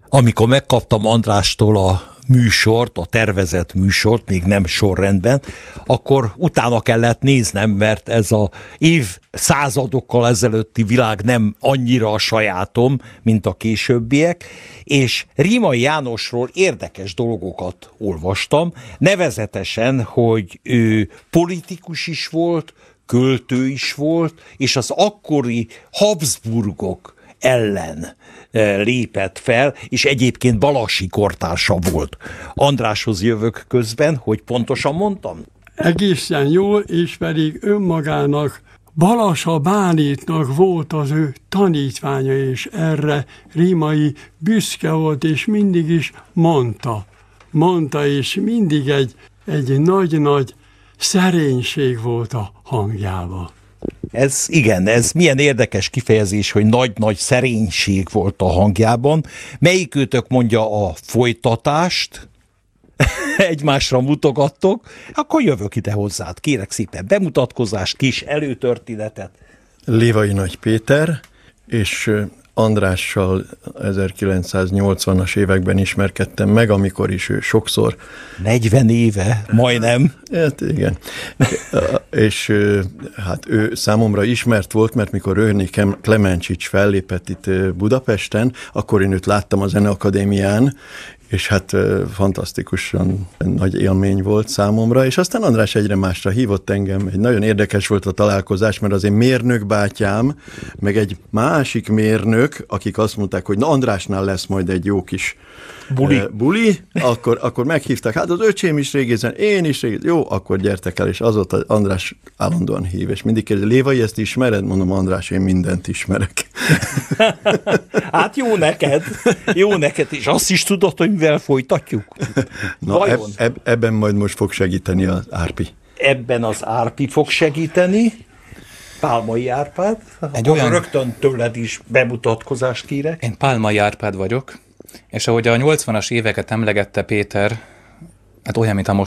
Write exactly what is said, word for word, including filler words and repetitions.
Amikor megkaptam Andrástól a műsort, a tervezett műsort, még nem sorrendben, akkor utána kellett néznem, mert ez a év századokkal ezelőtti világ nem annyira a sajátom, mint a későbbiek, és Rémai Jánosról érdekes dolgokat olvastam, nevezetesen, hogy ő politikus is volt, költő is volt, és az akkori Habsburgok ellen lépett fel, és egyébként Balassi kortársa volt. Andráshoz jövök közben, hogy pontosan mondtam? Egészen jól, és pedig önmagának Balassa Bálintnak volt az ő tanítványa, és erre Rémai büszke volt, és mindig is mondta. Mondta, és mindig egy, egy nagy-nagy szerénység volt a hangjában. Ez igen, ez milyen érdekes kifejezés, hogy nagy-nagy szerénység volt a hangjában. Melyikőtök mondja a folytatást? Egymásra mutogattok, akkor jövök ide hozzád. Kérek szépen bemutatkozást, kis előtörténetet. Lévai Nagy Péter, és Andrással ezerkilencszáznyolcvanas években ismerkedtem meg, amikor is ő sokszor... negyven éve, majdnem. Hát igen. És hát ő számomra ismert volt, mert mikor Örni Klemencsics fellépett itt Budapesten, akkor én őt láttam a Zeneakadémián, és hát fantasztikusan nagy élmény volt számomra, és aztán András egyre másra hívott engem, egy nagyon érdekes volt a találkozás, mert az én mérnök bátyám, meg egy másik mérnök, akik azt mondták, hogy na Andrásnál lesz majd egy jó kis buli, uh, buli akkor, akkor meghívták, hát az öcsém is régészen, én is régészen, jó, akkor gyertek el, és azóta András állandóan hív, és mindig kérdezi, Lévai, ezt ismered? Mondom, András, én mindent ismerek. Hát jó neked, jó neked, és azt is tudod, hogy mivel folytatjuk? Na, eb, eb, ebben majd most fog segíteni az Árpi. Ebben az Árpi fog segíteni, Pálmai Árpád, egy olyan... rögtön tőled is bemutatkozást kérek. Én Pálmai Árpád vagyok, és ahogy a nyolcvanas éveket emlegette Péter, hát olyan, mint a most